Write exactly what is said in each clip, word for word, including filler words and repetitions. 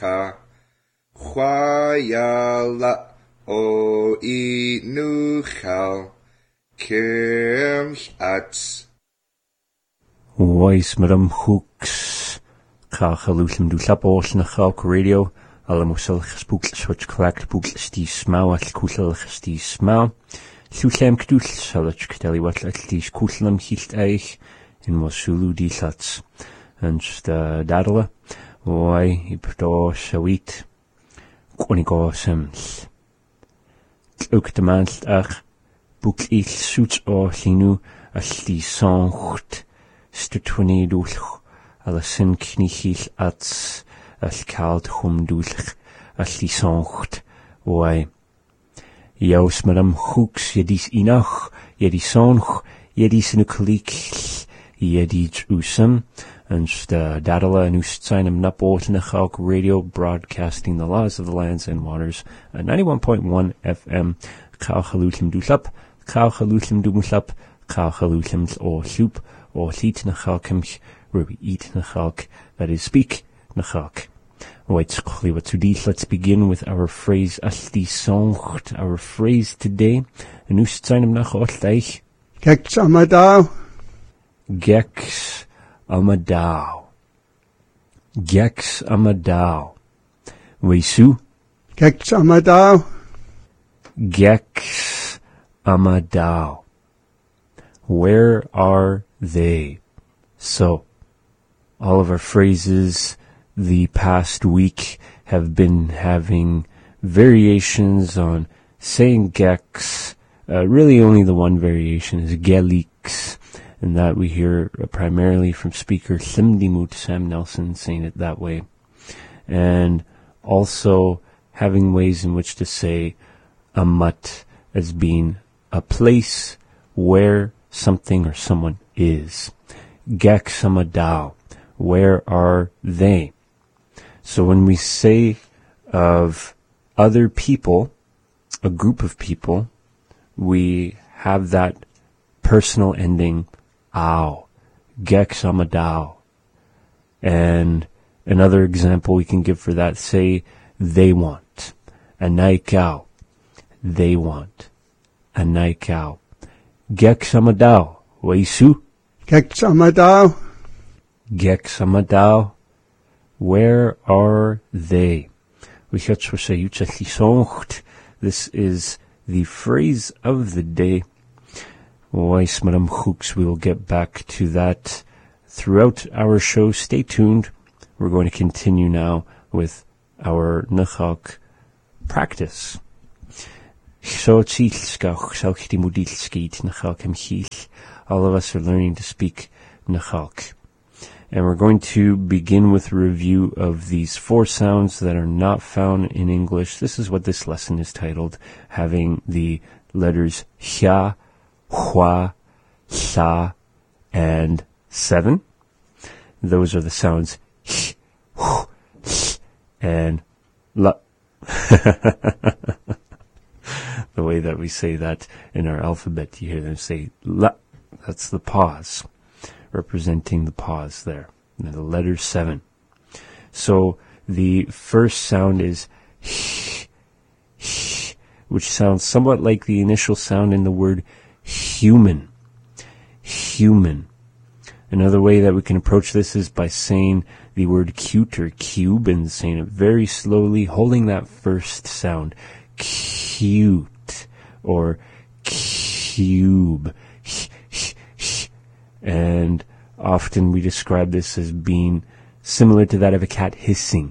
ka chwayala o inuchal kirch ats. Ois madam hooks Kachalulum du Lapos na Chalk Radio, Alamusel gespoekt switch clacked boek stie smau al koesel gestie smau. Llwllem gdwl salach gdeli wat altis koeselam hilt eich in mosulu di lats. En sta dadela, oi ipdo sawit, konigo sems. Ook de maand ach, boek il suits o linu alti songt, stutwani dulch. Alla sin knichil ats al kald chum dulch al die songt oai. Jaus madam hooks jedis inach, jedis sonch, jedis nucleik, jedis usam, and sta dadala and ustsainam napotlnachak radio broadcasting the laws of the lands and waters at ninety-one point one F M. Kachalutlim dulap, kachalutlim dumulap, kachalutlim o loop, o liet nachalkimch, where we eat nachalk, that is speak nachalk. Right, let's begin with our phrase alti songt, our phrase today. En nu zijn hem nach otleich. Gex amadau. Gex amadau. Gex amadau. Weisu? Gex amadau. Gex amadau. Where are they? So, all of our phrases the past week have been having variations on saying gex. Uh, really only the one variation is gelix, and that we hear uh, primarily from speaker Simdimut Sam Nelson saying it that way. And also having ways in which to say amat as being a place where something or someone is. Gex amadau. Where are they? So when we say of other people, a group of people, we have that personal ending, ow, gex amadau. And another example we can give for that, say, they want, anaikau, they want, anaikau. Gex amadau, weisu? Gex amadau. Gex amadau. Where are they? This is the phrase of the day. Weiss Madam Hooks, we will get back to that throughout our show. Stay tuned. We're going to continue now with our Nachalk practice. All of us are learning to speak Nachalk. And we're going to begin with a review of these four sounds that are not found in English. This is what this lesson is titled, having the letters Hya, Hwa, Sa, and seven. Those are the sounds H, H, H, and La. The way that we say that in our alphabet, you hear them say La. That's the pause, representing the pause there. And the letter seven. So the first sound is H, H, which sounds somewhat like the initial sound in the word human. Human. Another way that we can approach this is by saying the word cute or cube and saying it very slowly, holding that first sound. Cute or cube. And often we describe this as being similar to that of a cat hissing.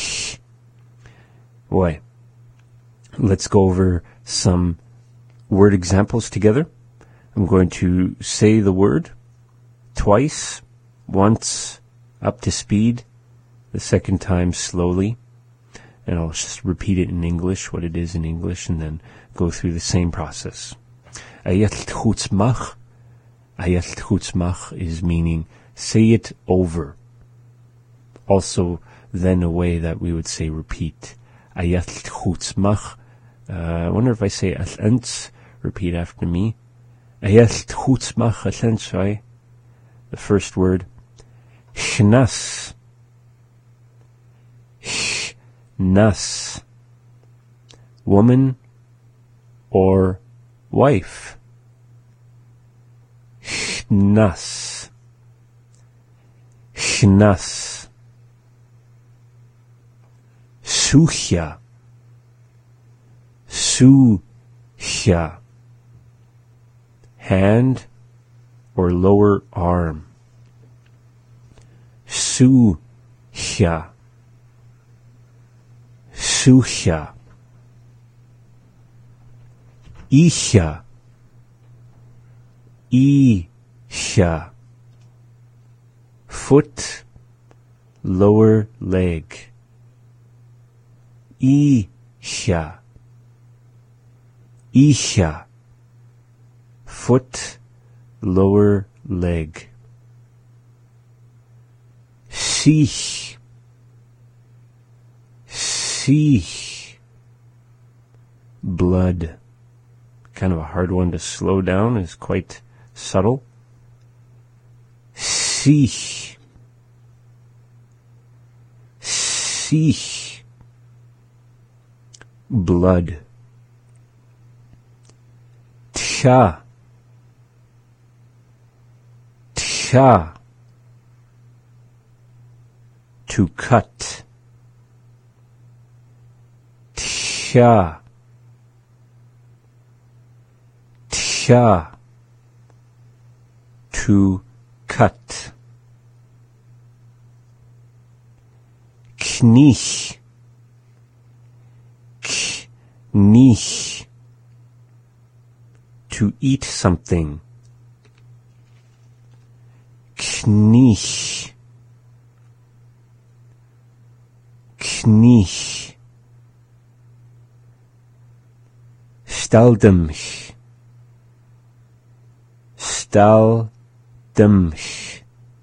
Boy, let's go over some word examples together. I'm going to say the word twice, once up to speed, the second time slowly, and I'll just repeat it in English, what it is in English, and then go through the same process. Ayat chutzmach. Ayat chutzmach is meaning say it over. Also, then a way that we would say repeat. Ayat chutzmach. Uh, I wonder if I say athens, repeat after me. Ayat chutzmach athens, right? The first word. Shnas. nas, woman or wife. Chnas, chnas. Suchia, suchia. Hand or lower arm. Suchia, suchia. Isha, isha. Foot, lower leg. Isha, isha. Foot, lower leg. Sich, sich. Blood. Kind of a hard one to slow down, is quite subtle. Sich, sich. Blood. Tcha, tcha. To cut. Tcha, tcha. To cut. Knich, knich. To eat something. Knich, knich. Staldemch, staldemch.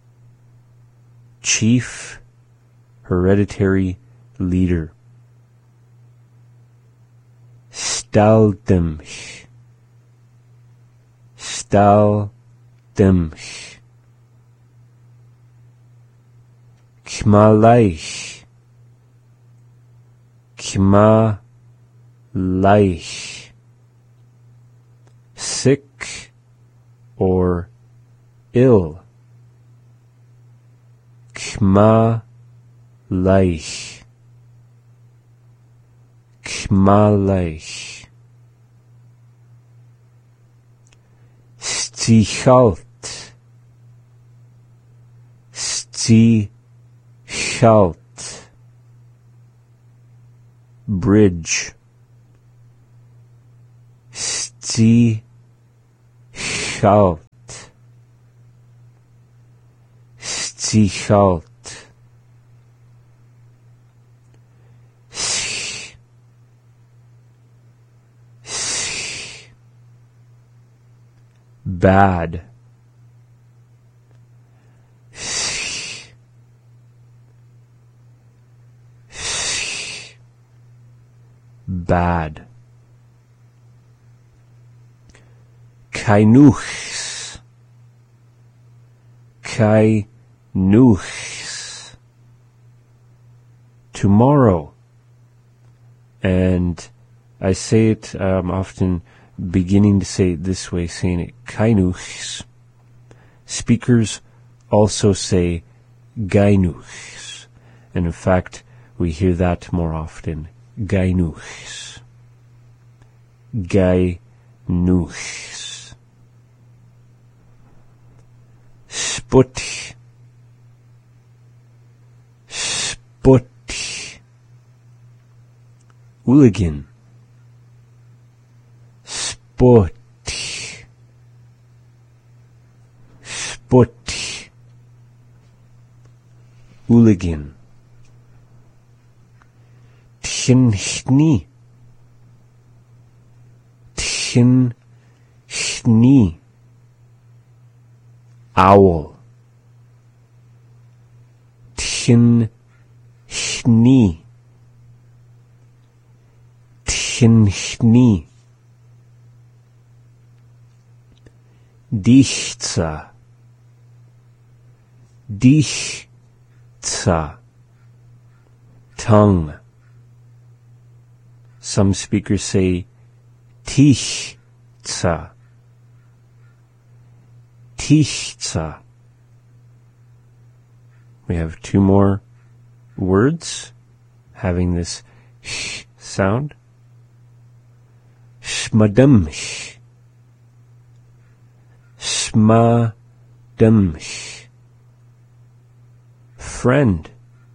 Chief, hereditary leader. Staldemch, staldemch. Kmaleich, kmaleich. Sick or ill. Kmaleich, kmaleich. Stichalt, stichalt. Bridge. Stichalt, stichalt. Sich, sich. Bad. Sich, sich. Bad. Kainuchs, kainuchs. Tomorrow. And I say it, I'm often beginning to say it this way, saying it kainuchs. Speakers also say gainuchs. And in fact, we hear that more often. Gainuchs. Gainuchs. Sput, sput. Hooligan. Sput, sput. Hooligan. Tchinchni, tchinchni. Owl. Tchinchni, tchinchni. Dichtsa, dichtsa. Tongue. Some speakers say tichtsa. Tichtsa. We have two more words having this sh sound. Shmadamsh. Shmadamsh. Friend,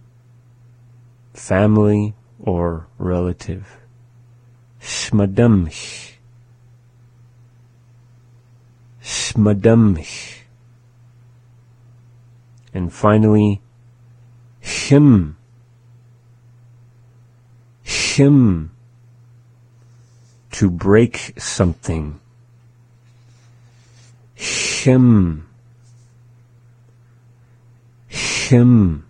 family, or relative. Shmadamsh. Shmadamsh. And finally, shim. Shim. To break something. Shim. Shim.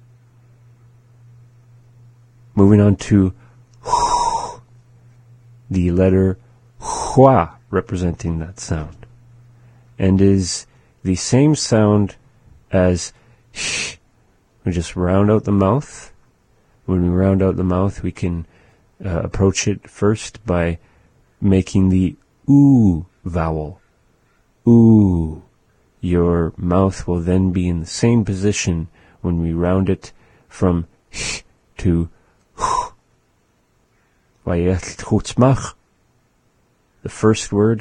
Moving on to hu, the letter hua representing that sound, and is the same sound as sh. We just round out the mouth. When we round out the mouth, we can uh, approach it first by making the oo vowel. Ooh. Your mouth will then be in the same position when we round it from sh to hu. The first word,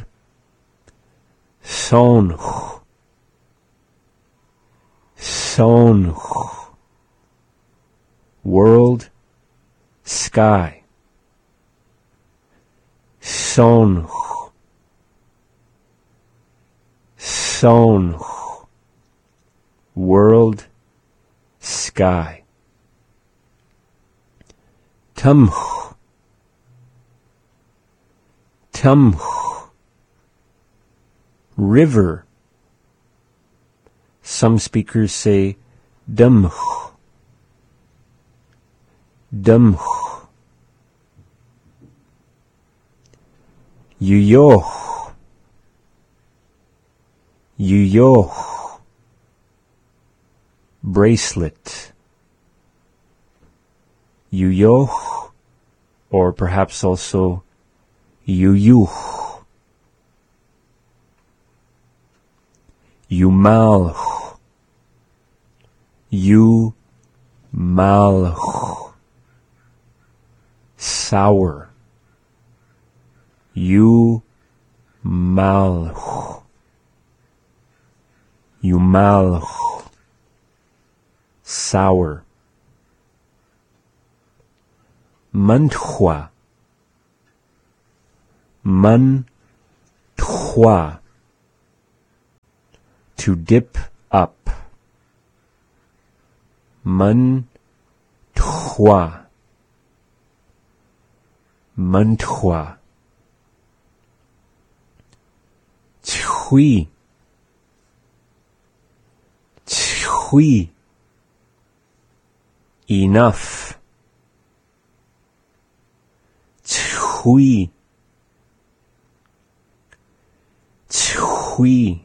son. Son. World, sky. Son. Son. World, sky. Tum. Tum. River. Some speakers say dum. Dum. Yuyo. Yuyo. Bracelet. Yuyo. Or perhaps also yuyu. Yumal. Yumal. Sour. Yumal. Yumal. Sour. Mantua. Mantua. To dip up. Mantua. Mantua. Chui. Chui. Enough. Chui. Chui.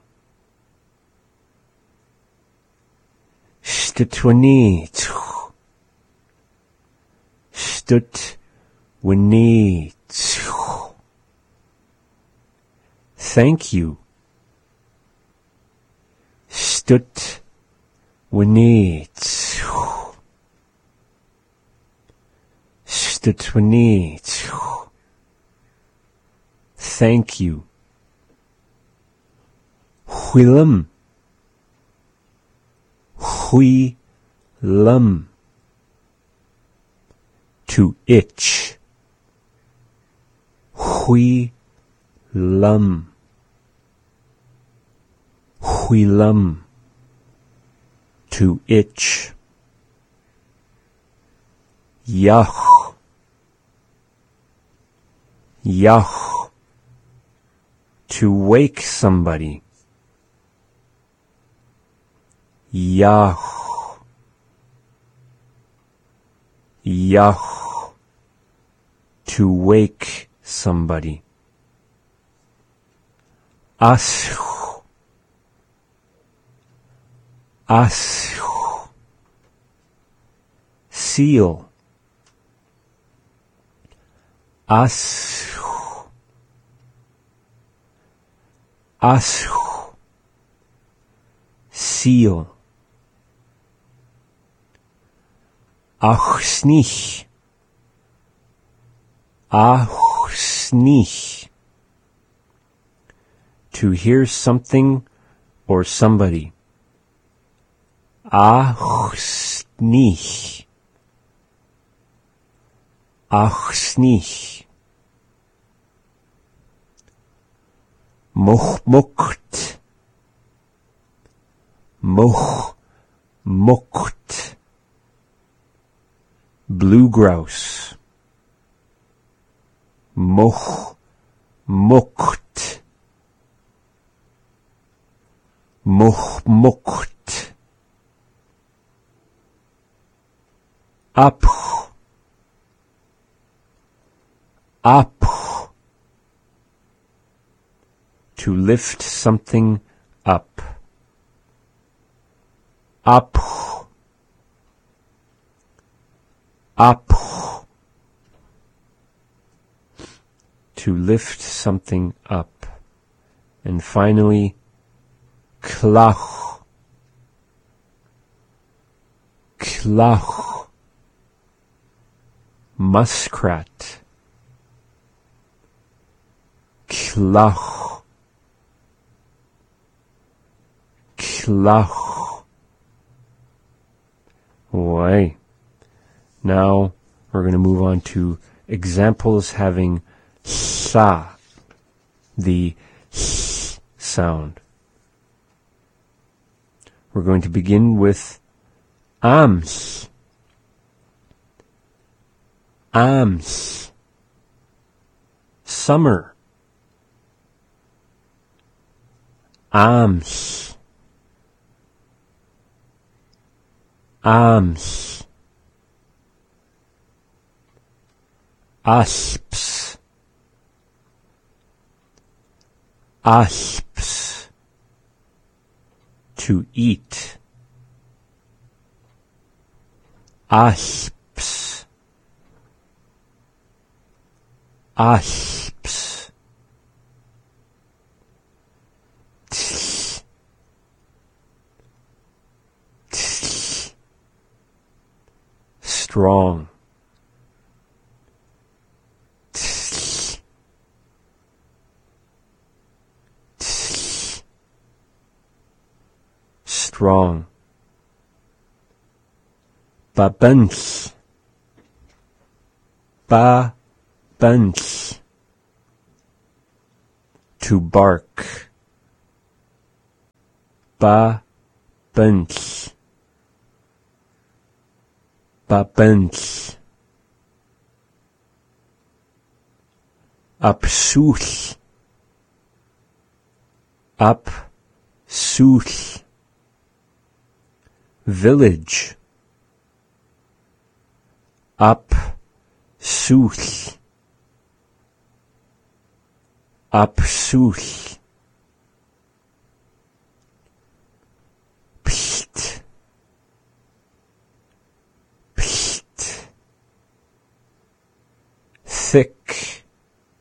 Stutwini. Stutwini. Thank you. Stutwini. Stutwini. Thank you. Huilam. Huilam. To itch. Huilam. Huilam. To itch. Yach. Yach. To wake somebody. Yach. Yach. To wake somebody. Ash. Ash. Seal. Ashu. Ashu. Seal. Achsnich. Achsnich. To hear something or somebody. Achsnich. Achsnich. Mochmukt. Mochmukt. Blue grouse. Mochmukt. Mochmukt. Up. Up. To lift something up. Up. Up. To lift something up. And finally, klach. Klach. Muskrat. Klach. Klach. Way. Now we're going to move on to examples having sa, the s sound. We're going to begin with ams. Ams. Summer. Ams. Ams. Asps. Asps. To eat. Asps. Asps. Tss. Tss. Strong. Tss. Tss. Strong. Babens. Babens. To bark. Babens. Babens. Upsooth. Upsooth. Village. Upsooth. Upsooth.